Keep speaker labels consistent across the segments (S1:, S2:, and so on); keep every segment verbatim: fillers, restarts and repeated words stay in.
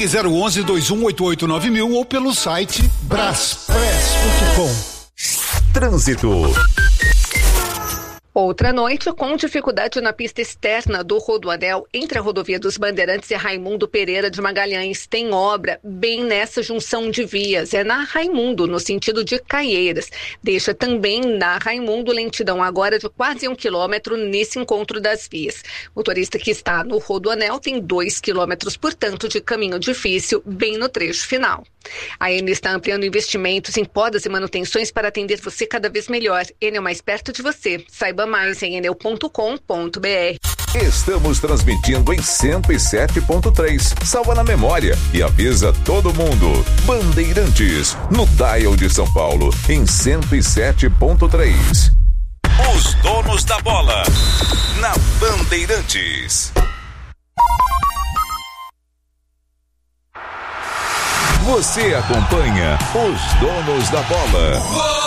S1: Ligue zero onze, dois um oito oito nove mil ou pelo site braspress ponto com.
S2: Trânsito.
S3: Outra noite com dificuldade na pista externa do Rodoanel entre a rodovia dos Bandeirantes e Raimundo Pereira de Magalhães. Tem obra bem nessa junção de vias. É na Raimundo, no sentido de Caieiras. Deixa também na Raimundo lentidão agora de quase um quilômetro nesse encontro das vias. O motorista que está no Rodoanel tem dois quilômetros, portanto, de caminho difícil bem no trecho final. A Enel está ampliando investimentos em podas e manutenções para atender você cada vez melhor. Enel mais perto de você. Saiba mais em enel ponto com ponto br.
S2: Estamos transmitindo em cento e sete ponto três. Salva na memória e avisa todo mundo. Bandeirantes, no dial de São Paulo, em cento e sete ponto três. Os donos da bola, na Bandeirantes. Você acompanha os donos da bola.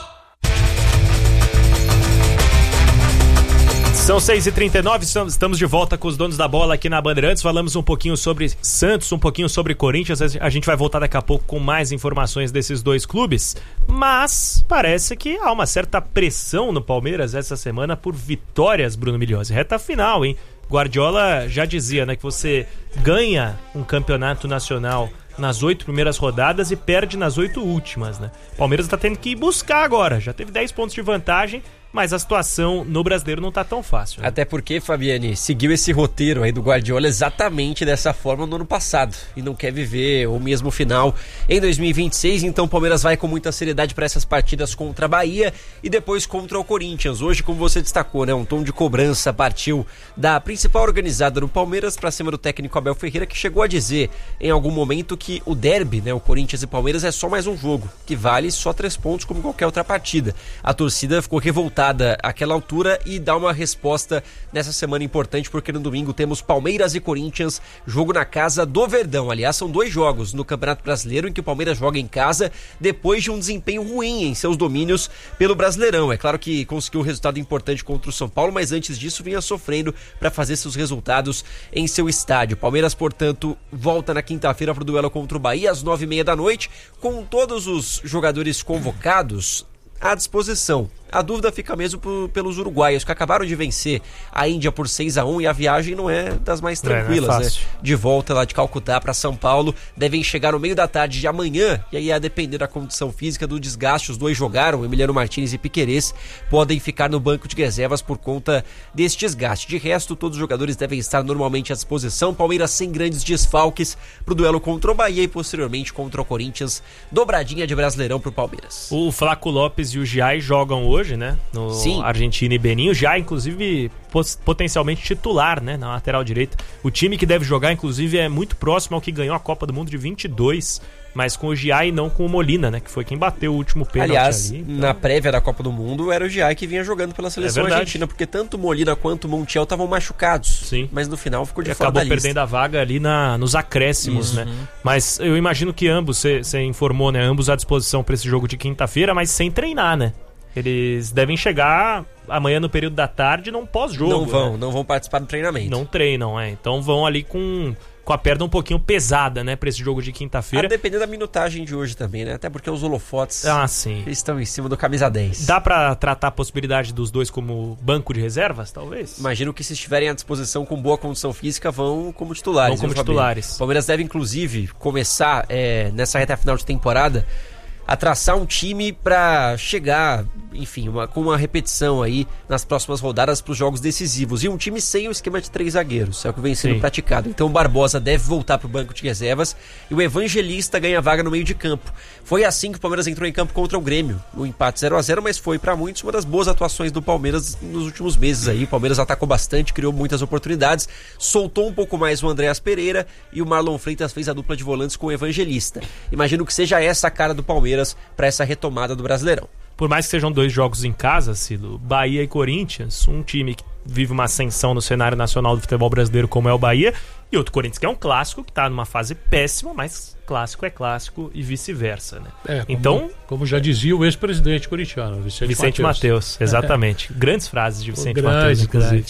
S4: São seis e trinta e nove, estamos de volta com os donos da bola aqui na Bandeirantes. Falamos um pouquinho sobre Santos, um pouquinho sobre Corinthians. A gente vai voltar daqui a pouco com mais informações desses dois clubes. Mas parece que há uma certa pressão no Palmeiras essa semana por vitórias, Bruno Migliozzi. Reta final, hein? Guardiola já dizia, né, que você ganha um campeonato nacional nas oito primeiras rodadas e perde nas oito últimas, né? O Palmeiras tá tendo que ir buscar agora. Já teve dez pontos de vantagem, mas a situação no Brasileiro não tá tão fácil, né?
S5: Até porque, Fabiane, seguiu esse roteiro aí do Guardiola exatamente dessa forma no ano passado e não quer viver o mesmo final em dois mil e vinte e seis, então o Palmeiras vai com muita seriedade para essas partidas contra a Bahia e depois contra o Corinthians. Hoje, como você destacou, né, um tom de cobrança partiu da principal organizada do Palmeiras para cima do técnico Abel Ferreira, que chegou a dizer em algum momento que o derby, né, o Corinthians e Palmeiras, é só mais um jogo, que vale só três pontos como qualquer outra partida. A torcida ficou revoltada àquela altura e dá uma resposta nessa semana importante, porque no domingo temos Palmeiras e Corinthians, jogo na casa do Verdão. Aliás, são dois jogos no Campeonato Brasileiro em que o Palmeiras joga em casa depois de um desempenho ruim em seus domínios pelo Brasileirão. É claro que conseguiu um resultado importante contra o São Paulo, mas antes disso vinha sofrendo para fazer seus resultados em seu estádio. Palmeiras, portanto, volta na quinta-feira para o duelo contra o Bahia às nove e meia da noite, com todos os jogadores convocados à disposição. A dúvida fica mesmo por, pelos uruguaios, que acabaram de vencer a Índia por seis a um e a viagem não é das mais tranquilas, é, é né? De volta lá de Calcutá para São Paulo, devem chegar no meio da tarde de amanhã, e aí a depender da condição física, do desgaste, os dois jogaram, Emiliano Martínez e Piquerez, podem ficar no banco de reservas por conta desse desgaste. De resto, todos os jogadores devem estar normalmente à disposição. Palmeiras sem grandes desfalques pro duelo contra o Bahia e posteriormente contra o Corinthians, dobradinha de Brasileirão pro Palmeiras.
S4: O Flaco Lopes e o Giai jogam hoje hoje, né? No Sim. Argentina e Benin, já inclusive potencialmente titular, né? Na lateral direita. O time que deve jogar, inclusive, é muito próximo ao que ganhou a Copa do Mundo de vinte e dois, mas com o Giai e não com o Molina, né? Que foi quem bateu o último pênalti.
S5: Aliás,
S4: ali. Então...
S5: na prévia da Copa do Mundo era o Giai que vinha jogando pela seleção
S4: é
S5: argentina, porque tanto o Molina quanto o Montiel estavam machucados.
S4: Sim.
S5: Mas no final ficou de
S4: e
S5: fora da
S4: lista. Acabou perdendo a vaga ali na, nos acréscimos,
S5: Isso.
S4: né? Mas eu imagino que ambos, você informou, né? Ambos à disposição para esse jogo de quinta-feira, mas sem treinar, né? Eles devem chegar amanhã no período da tarde, não pós-jogo.
S5: Não vão,
S4: né?
S5: não vão participar do treinamento.
S4: Não treinam, é. Então vão ali com, com a perna um pouquinho pesada, né, pra esse jogo de quinta-feira.
S5: A depender da minutagem de hoje também, né? Até porque os holofotes
S4: ah, sim.
S5: estão em cima do camisa dez.
S4: Dá pra tratar a possibilidade dos dois como banco de reservas, talvez?
S5: Imagino que se estiverem à disposição com boa condição física, vão como titulares.
S4: Vão como titulares.
S5: O Palmeiras deve, inclusive, começar é, nessa reta final de temporada a traçar um time para chegar, enfim, uma, com uma repetição aí nas próximas rodadas para os jogos decisivos. E um time sem o esquema de três zagueiros, é o que vem sendo Sim. praticado. Então o Barbosa deve voltar para o banco de reservas e o Evangelista ganha vaga no meio de campo. Foi assim que o Palmeiras entrou em campo contra o Grêmio, no empate zero a zero, mas foi para muitos uma das boas atuações do Palmeiras nos últimos meses aí. O Palmeiras atacou bastante, criou muitas oportunidades, soltou um pouco mais o Andréas Pereira e o Marlon Freitas fez a dupla de volantes com o Evangelista. Imagino que seja essa a cara do Palmeiras para essa retomada do Brasileirão.
S4: Por mais que sejam dois jogos em casa, Cilo, Bahia e Corinthians, um time que vive uma ascensão no cenário nacional do futebol brasileiro como é o Bahia, e outro Corinthians que é um clássico, que está numa fase péssima, mas clássico é clássico e vice-versa, né?
S6: É, como,
S4: então,
S6: como já dizia o ex-presidente corintiano, Vicente,
S4: Vicente Mateus, exatamente. É. Grandes frases de Vicente
S6: Mateus,
S4: inclusive.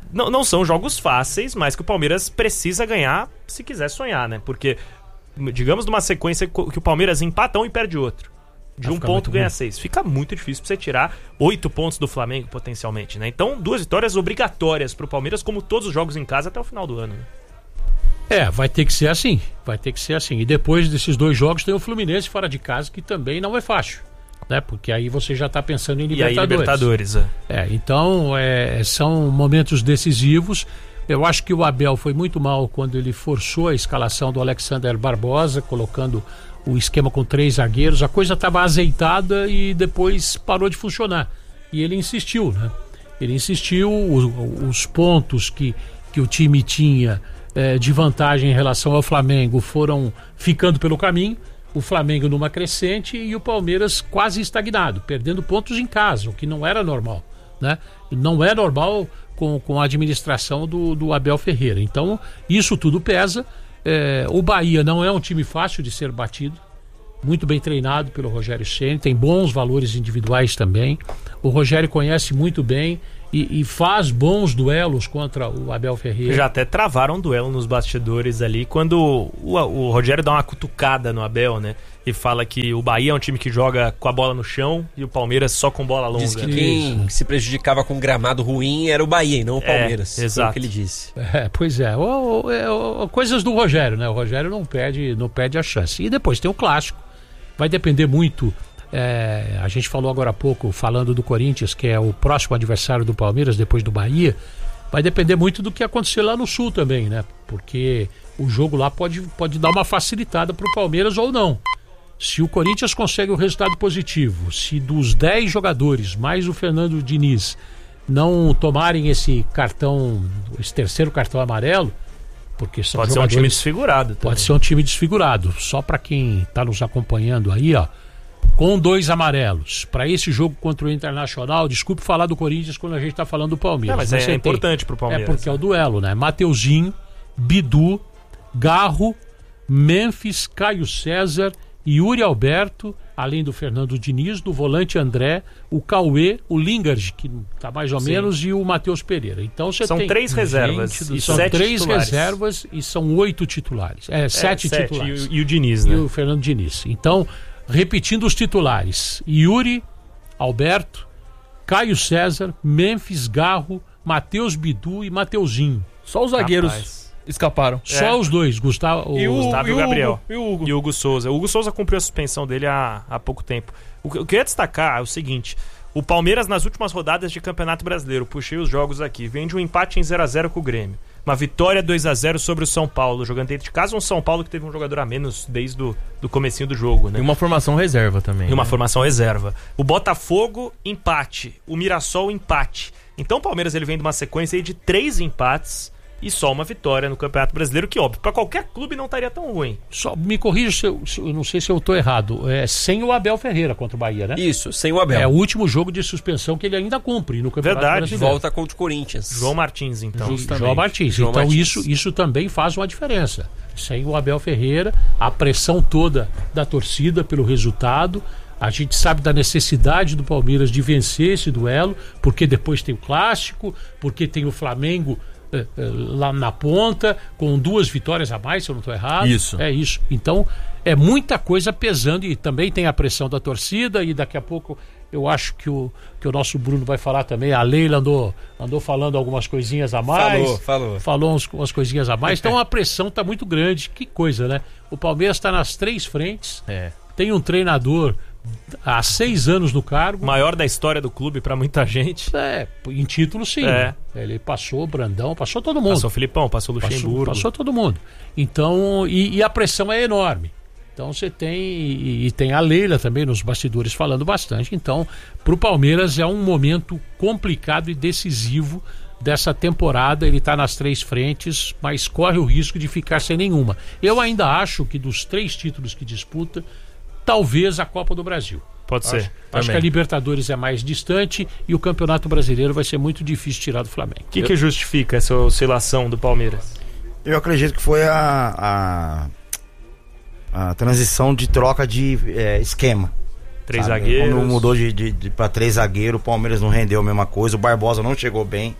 S4: não, não são jogos fáceis, mas que o Palmeiras precisa ganhar se quiser sonhar, né? Porque, digamos, numa sequência que o Palmeiras empata um e perde outro. De um ponto ganha seis. Fica muito difícil pra você tirar oito pontos do Flamengo, potencialmente, né? Então, duas vitórias obrigatórias pro Palmeiras, como todos os jogos em casa até o final do ano, né?
S6: É, vai ter que ser assim. Vai ter que ser assim. E depois desses dois jogos tem o Fluminense fora de casa, que também não é fácil, né? Porque aí você já tá pensando em Libertadores.
S4: E aí, Libertadores, é.
S6: É, então, é, são momentos decisivos. Eu acho que o Abel foi muito mal quando ele forçou a escalação do Alexander Barbosa, colocando o esquema com três zagueiros. A coisa estava azeitada e depois parou de funcionar. E ele insistiu, né? Ele insistiu, os, os pontos que, que o time tinha eh, de vantagem em relação ao Flamengo foram ficando pelo caminho. O Flamengo numa crescente e o Palmeiras quase estagnado, perdendo pontos em casa, o que não era normal, né? Não é normal com, com a administração do, do Abel Ferreira. Então, isso tudo pesa. É, o Bahia não é um time fácil de ser batido, muito bem treinado pelo Rogério Ceni, tem bons valores individuais também. O Rogério conhece muito bem e, e faz bons duelos contra o Abel Ferreira.
S4: Já até travaram um duelo nos bastidores ali, quando o, o Rogério dá uma cutucada no Abel, né? E fala que o Bahia é um time que joga com a bola no chão e o Palmeiras só com bola longa.
S5: Diz que quem se prejudicava com gramado ruim era o Bahia e não o Palmeiras.
S4: É, exato.
S5: Foi o que ele disse.
S6: É, pois é, o, o, o, coisas do Rogério, né? O Rogério não perde, não perde a chance. E depois tem o clássico. Vai depender muito, é, a gente falou agora há pouco, falando do Corinthians, que é o próximo adversário do Palmeiras depois do Bahia. Vai depender muito do que acontecer lá no Sul também, né? Porque o jogo lá pode, pode dar uma facilitada pro Palmeiras ou não. Se o Corinthians consegue o resultado positivo, se dos dez jogadores, mais o Fernando Diniz, não tomarem esse cartão, esse terceiro cartão amarelo, porque são
S4: pode ser um time desfigurado também.
S6: Pode ser um time desfigurado. Só para quem está nos acompanhando aí, ó, com dois amarelos, para esse jogo contra o Internacional, desculpe falar do Corinthians quando a gente está falando do Palmeiras.
S4: Não, mas é, é importante pro Palmeiras.
S6: É porque é o duelo, né? Mateuzinho, Bidu, Garro, Memphis, Caio César, Yuri Alberto, além do Fernando Diniz, do volante André, o Cauê, o Lingard, que está mais ou Sim. menos, e o Matheus Pereira. Então você
S4: são
S6: tem
S4: três reservas
S6: e
S4: são
S6: sete três
S4: titulares.
S6: reservas e são oito titulares. É, é sete, sete titulares.
S4: E o, e o Diniz, né?
S6: E o Fernando Diniz. Então, repetindo os titulares: Yuri Alberto, Caio César, Memphis, Garro, Matheus Bidu e Mateuzinho.
S7: Só os zagueiros.
S4: Rapaz.
S7: Escaparam.
S6: Só
S4: É.
S6: os dois, Gustavo,
S4: E o Gustavo e o Gabriel.
S7: E o Hugo.
S4: E o Hugo Souza. O Hugo Souza cumpriu a suspensão dele há, há pouco tempo. O que eu queria destacar é o seguinte: o Palmeiras, nas últimas rodadas de Campeonato Brasileiro, puxei os jogos aqui, vem de um empate em zero a zero com o Grêmio. Uma vitória dois a zero sobre o São Paulo, jogando dentro de casa, um São Paulo que teve um jogador a menos desde o do comecinho do jogo, né?
S7: E uma formação reserva também.
S4: E uma
S7: né?
S4: formação reserva. O Botafogo, empate. O Mirassol, empate. Então o Palmeiras ele vem de uma sequência aí de três empates e só uma vitória no Campeonato Brasileiro, que óbvio, para qualquer clube não estaria tão ruim.
S6: Só me corrija se eu, se eu não sei se eu estou errado. É sem o Abel Ferreira contra o Bahia, né?
S5: Isso, sem o Abel.
S6: É o último jogo de suspensão que ele ainda cumpre no Campeonato
S4: Verdade.
S6: Brasileiro.
S5: Volta contra o Corinthians.
S4: João Martins, então.
S7: Justamente.
S6: João Martins.
S5: João
S6: então
S5: Martins.
S6: Isso, isso também faz uma diferença. Sem o Abel Ferreira, a pressão toda da torcida pelo resultado. A gente sabe da necessidade do Palmeiras de vencer esse duelo, porque depois tem o Clássico, porque tem o Flamengo eh, eh, lá na ponta, com duas vitórias a mais, se eu não estou errado.
S7: Isso.
S6: É isso. Então, é muita coisa pesando e também tem a pressão da torcida e daqui a pouco eu acho que o, que o nosso Bruno vai falar também. A Leila andou, andou falando algumas coisinhas a mais.
S5: Falou, falou.
S6: Falou uns, umas coisinhas a mais. Então a pressão está muito grande. Que coisa, né? O Palmeiras está nas três frentes.
S7: É.
S6: Tem um treinador há seis anos no cargo.
S4: Maior da história do clube para muita gente.
S6: É, em título sim.
S4: É.
S6: Né? Ele passou o Brandão, passou todo mundo.
S4: Passou o Filipão, passou o Luxemburgo.
S6: Passou, passou todo mundo. Então, e, e a pressão é enorme. Então você tem, e, e tem a Leila também nos bastidores falando bastante. Então, para o Palmeiras é um momento complicado e decisivo dessa temporada. Ele está nas três frentes, mas corre o risco de ficar sem nenhuma. Eu ainda acho que dos três títulos que disputa, talvez a Copa do Brasil.
S4: Pode
S6: Acho,
S4: ser.
S6: acho que a Libertadores é mais distante e o Campeonato Brasileiro vai ser muito difícil tirar do Flamengo.
S4: O que, que justifica essa oscilação do Palmeiras?
S8: Eu acredito que foi a, a, a transição de troca de é, esquema.
S4: Três
S8: sabe?
S4: zagueiros.
S8: Quando mudou de, de, de para três zagueiros, o Palmeiras não rendeu a mesma coisa. O Barbosa não chegou bem.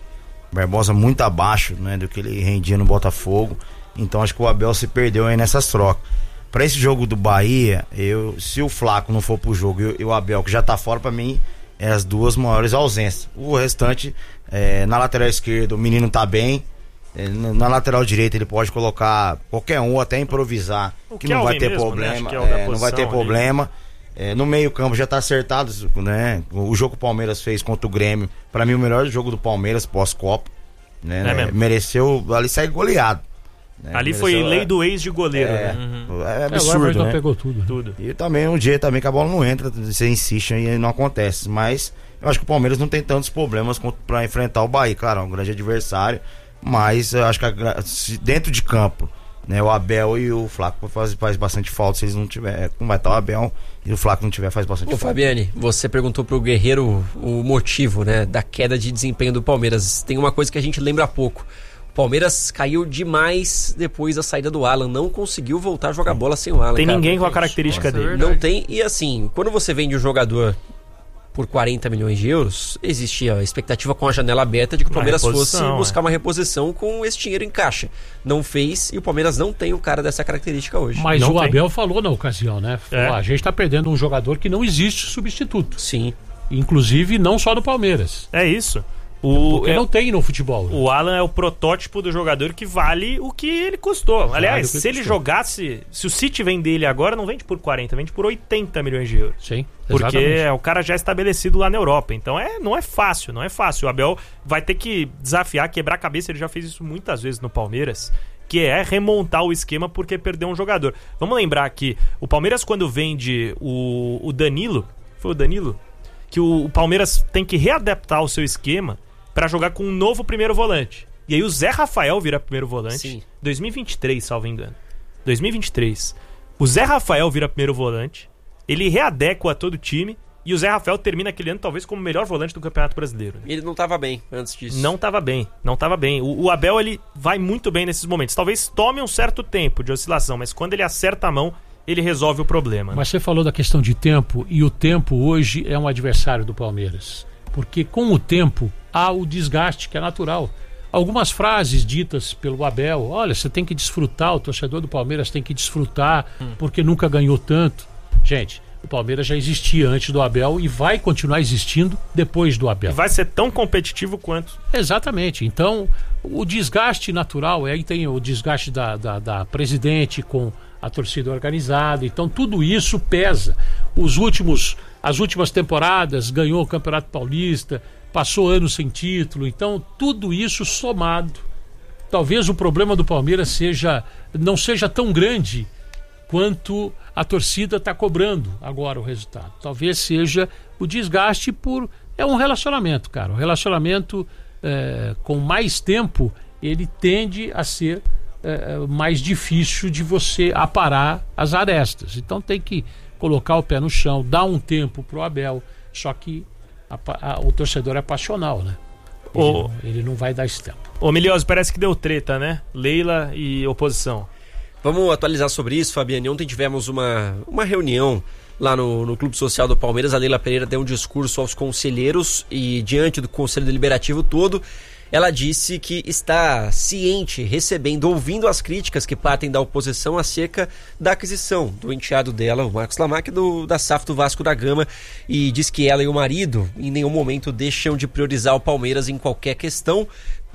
S8: Barbosa muito abaixo, né, do que ele rendia no Botafogo. Então acho que o Abel se perdeu aí nessas trocas. Pra esse jogo do Bahia, eu, se o Flaco não for pro jogo e, e o Abel, que já tá fora, pra mim, é as duas maiores ausências. O restante, é, na lateral esquerda, o menino tá bem. É, na lateral direita ele pode colocar qualquer um, até improvisar,
S4: o
S8: que não vai ter
S4: mesmo,
S8: problema.
S4: Né? É
S8: é, não vai ter problema. É, no meio campo já tá acertado, né? O jogo que o Palmeiras fez contra o Grêmio, pra mim o melhor jogo do Palmeiras pós-Copa, né?
S4: É
S8: né? Mereceu ali sair goleado, né?
S4: Ali
S8: Mereceu,
S4: foi lei
S8: é,
S4: do ex de goleiro,
S8: é,
S4: né? Uhum.
S8: é absurdo,
S6: é,
S8: né?
S6: Pegou tudo.
S4: Tudo.
S8: E também um dia também que a bola não entra, você insiste e não acontece. Mas eu acho que o Palmeiras não tem tantos problemas para enfrentar o Bahia. Claro, é um grande adversário, mas eu acho que a, se dentro de campo, né, o Abel e o Flaco faz, faz bastante falta. Se eles não tiver, como vai estar o Abel e o Flaco não tiver, faz bastante
S5: Ô,
S8: falta.
S5: Fabiane, você perguntou pro Guerreiro o motivo, né, da queda de desempenho do Palmeiras. Tem uma coisa que a gente lembra há pouco. O Palmeiras caiu demais depois da saída do Alan, não conseguiu voltar a jogar bola sem o Alan.
S4: Tem
S5: cara.
S4: ninguém com a característica
S5: Nossa,
S4: dele.
S5: Não tem, e assim, quando você vende um jogador por quarenta milhões de euros, existia a expectativa com a janela aberta de que o Palmeiras fosse buscar
S4: é.
S5: uma reposição com esse dinheiro em caixa. Não fez, e o Palmeiras não tem um cara dessa característica hoje.
S6: Mas
S5: não
S6: o
S5: tem.
S6: Abel falou na ocasião, né? Falou,
S4: É.
S6: ah, a gente tá perdendo um jogador que não existe substituto.
S5: Sim.
S6: Inclusive não só no Palmeiras.
S4: É isso. O,
S6: Porque
S4: é,
S6: não tem no futebol.
S4: o Alan é o protótipo do jogador que vale o que ele custou.
S6: Vale
S4: Aliás,
S6: o que
S4: se ele
S6: custou.
S4: jogasse, se o City vende ele agora, não vende por quarenta, vende por oitenta milhões de euros.
S6: Sim,
S4: Porque
S6: exatamente.
S4: é o cara já estabelecido lá na Europa. Então é, não é fácil, não é fácil. O Abel vai ter que desafiar, quebrar a cabeça. Ele já fez isso muitas vezes no Palmeiras, que é remontar o esquema porque perdeu um jogador. Vamos lembrar que o Palmeiras, quando vende o, o Danilo, foi o Danilo? Que o, o Palmeiras tem que readaptar o seu esquema pra jogar com um novo primeiro volante. E aí o Zé Rafael vira primeiro volante.
S5: Sim.
S4: dois mil e vinte e três, salvo engano. dois mil e vinte e três. O Zé Rafael vira primeiro volante. Ele readequa todo o time. E o Zé Rafael termina aquele ano talvez como o melhor volante do Campeonato Brasileiro.
S5: Ele não estava bem antes disso.
S4: Não estava bem, não estava bem. O, o Abel, ele vai muito bem nesses momentos. Talvez tome um certo tempo de oscilação, mas quando ele acerta a mão, ele resolve o problema.
S6: Mas você falou da questão de tempo, e o tempo hoje é um adversário do Palmeiras. Porque com o tempo há o desgaste que é natural. Algumas frases ditas pelo Abel, olha, você tem que desfrutar, o torcedor do Palmeiras tem que desfrutar, hum. porque nunca ganhou tanto. Gente, o Palmeiras já existia antes do Abel e vai continuar existindo depois do Abel.
S4: E vai ser tão competitivo quanto.
S6: Exatamente. Então, o desgaste natural, aí tem o desgaste da, da, da presidente com a torcida organizada, então tudo isso pesa. Os últimos, as últimas temporadas ganhou o Campeonato Paulista, passou anos sem título, então tudo isso somado. Talvez o problema do Palmeiras seja, não seja tão grande quanto a torcida está cobrando agora o resultado. Talvez seja o desgaste por... É um relacionamento, cara. O relacionamento é, com mais tempo, ele tende a ser é, mais difícil de você aparar as arestas. Então tem que colocar o pé no chão, dar um tempo pro Abel. Só que a, a, o torcedor é passional, né? Ele,
S4: Ô,
S6: não, ele não vai dar esse tempo.
S4: Ô, Milioso, parece que deu treta, né? Leila e oposição.
S5: Vamos atualizar sobre isso, Fabiane. Ontem tivemos uma, uma reunião lá no, no Clube Social do Palmeiras. A Leila Pereira deu um discurso aos conselheiros e, diante do Conselho Deliberativo todo, ela disse que está ciente, recebendo, ouvindo as críticas que partem da oposição acerca da aquisição do enteado dela, o Marcos Lamac, do, da S A F do Vasco da Gama, e diz que ela e o marido em nenhum momento deixam de priorizar o Palmeiras em qualquer questão.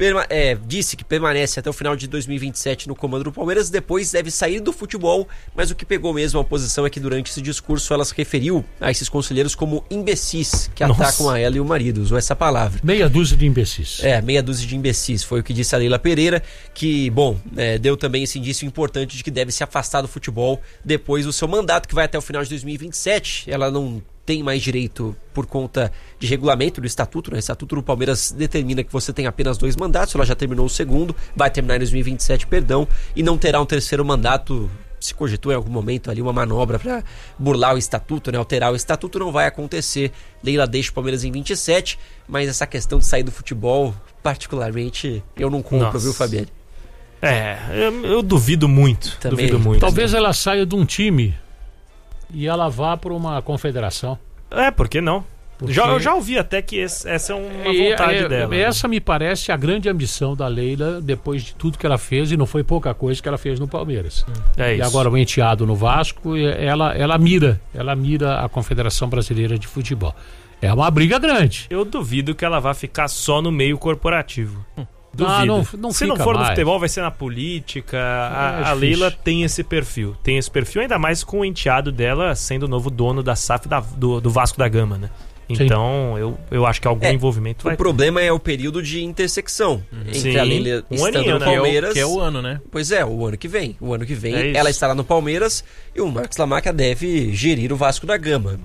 S5: É, disse que permanece até o final de dois mil e vinte e sete no comando do Palmeiras, depois deve sair do futebol, mas o que pegou mesmo a oposição é que durante esse discurso ela se referiu a esses conselheiros como imbecis, que
S4: Nossa.
S5: atacam a ela e o marido, usou essa palavra.
S6: Meia dúzia de imbecis.
S5: É, meia dúzia de imbecis, foi o que disse a Leila Pereira, que, bom, é, deu também esse indício importante de que deve se afastar do futebol depois do seu mandato, que vai até o final de dois mil e vinte e sete, ela não tem mais direito por conta de regulamento do estatuto, né? O estatuto do Palmeiras determina que você tem apenas dois mandatos, ela já terminou o segundo, vai terminar em dois mil e vinte e sete, perdão, e não terá um terceiro mandato. Se cogitou em algum momento ali uma manobra para burlar o estatuto, né? Alterar o estatuto, não vai acontecer. Leila deixa o Palmeiras em vinte e sete, mas essa questão de sair do futebol, particularmente, eu não compro,
S4: Nossa.
S5: viu, Fabiane?
S4: É, eu, eu duvido muito.
S5: Também.
S4: Duvido muito.
S6: Talvez ela saia de um time e ela vá para uma confederação.
S4: É, por que não?
S6: Porque...
S4: Já, eu já ouvi até que esse, essa é uma
S6: E,
S4: vontade
S6: é,
S4: dela.
S6: Essa me parece a grande ambição da Leila depois de tudo que ela fez, e não foi pouca coisa que ela fez no Palmeiras.
S4: É
S6: E
S4: isso.
S6: agora o enteado no Vasco, e ela, ela mira, ela mira a Confederação Brasileira de Futebol. É uma briga grande.
S4: Eu duvido que ela vá ficar só no meio corporativo. Duvido.
S6: Ah, não- não
S4: Se não
S6: fica
S4: for no
S6: mais.
S4: futebol, vai ser na política. A,
S6: É
S4: a
S6: difícil.
S4: Leila tem esse perfil. Tem esse perfil, ainda mais com o enteado dela sendo o novo dono da S A F da- do, do Vasco da Gama, né?
S6: Sim.
S4: Então, eu, eu acho que algum
S5: É,
S4: envolvimento vai
S5: O problema é o período de intersecção entre
S4: Sim,
S5: a Leila
S4: um
S5: estando
S4: aninho,
S5: no
S4: né?
S7: Que é,
S5: Palmeiras.
S7: o, que é o ano, né?
S5: Pois é, o ano que vem. O ano que vem
S4: É isso.
S5: ela estará no Palmeiras e o Marcos Lamarca deve gerir o Vasco da Gama.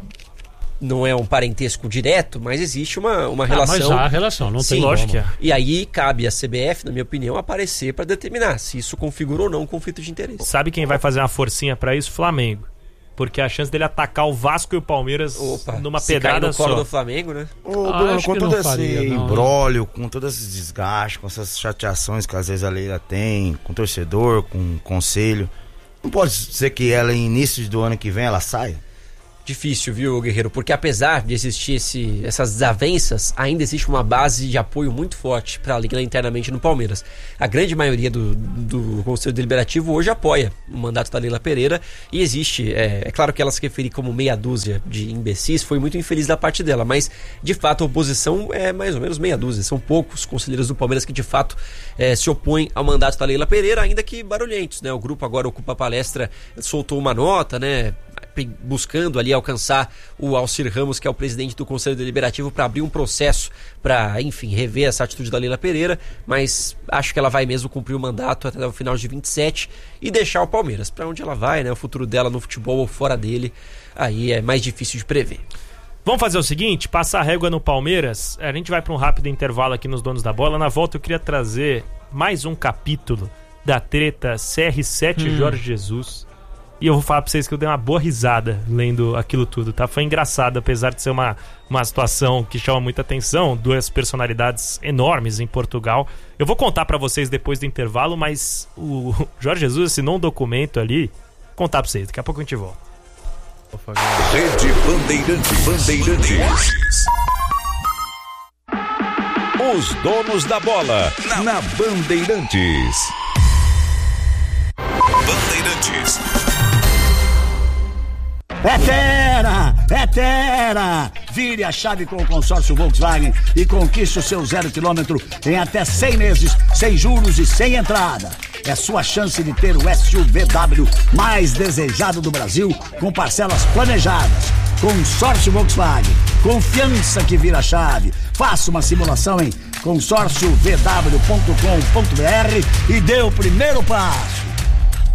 S5: Não é um parentesco direto, mas existe uma, uma
S6: Ah,
S5: relação.
S6: mas há relação, não
S5: Sim,
S6: tem
S4: lógico
S6: como.
S4: que é.
S5: E aí cabe à C B F, na minha opinião, aparecer para determinar se isso configura ou não um conflito de interesse.
S4: Sabe quem vai fazer uma forcinha pra isso? Flamengo. Porque a chance dele atacar o Vasco e o Palmeiras
S5: Opa,
S4: numa
S5: se cair
S4: pedrada
S5: no colo
S4: só.
S5: do Flamengo, né?
S8: Ô,
S6: Ah,
S8: Bruno,
S6: acho
S8: com
S6: que
S8: todo
S6: não
S8: esse
S6: faria, não,
S8: imbróglio, com todo esse desgaste, com essas chateações que às vezes a Leila tem, com o torcedor, com o conselho, não pode ser que ela, em início do ano que vem, ela saia?
S5: Difícil, viu, Guerreiro? Porque apesar de existir esse, essas desavenças, ainda existe uma base de apoio muito forte para a Leila internamente no Palmeiras. A grande maioria do, do Conselho Deliberativo hoje apoia o mandato da Leila Pereira e existe, é, é claro que ela se referir como meia dúzia de imbecis foi muito infeliz da parte dela, mas de fato a oposição é mais ou menos meia dúzia. São poucos conselheiros do Palmeiras que de fato é, se opõem ao mandato da Leila Pereira, ainda que barulhentos, né? O grupo agora Ocupa a Palestra soltou uma nota, né? Buscando ali alcançar o Alcir Ramos, que é o presidente do Conselho Deliberativo, para abrir um processo para, enfim, rever essa atitude da Leila Pereira, mas acho que ela vai mesmo cumprir o mandato até o final de vinte e sete e deixar o Palmeiras. Para onde ela vai, né? O futuro dela no futebol ou fora dele, aí é mais difícil de prever.
S4: Vamos fazer o seguinte, passar a régua no Palmeiras, a gente vai para um rápido intervalo aqui nos Donos da Bola. Na volta eu queria trazer mais um capítulo da treta C R sete
S6: Hum.
S4: Jorge Jesus. E eu vou falar pra vocês que eu dei uma boa risada lendo aquilo tudo, tá? Foi engraçado, apesar de ser uma, uma situação que chama muita atenção, duas personalidades enormes em Portugal. Eu vou contar pra vocês depois do intervalo, mas o Jorge Jesus assinou um documento ali. Vou contar pra vocês, daqui a pouco a gente volta.
S2: Rede Bandeirantes. Bandeirantes. Os donos da bola na, na Bandeirantes. Bandeirantes.
S9: É fera! É fera! Vire a chave com o consórcio Volkswagen e conquiste o seu zero quilômetro em até cem meses, sem juros e sem entrada. É sua chance de ter o S U V W mais desejado do Brasil, com parcelas planejadas. Consórcio Volkswagen. Confiança que vira chave. Faça uma simulação em consórcio v w ponto com ponto b r e dê o primeiro passo.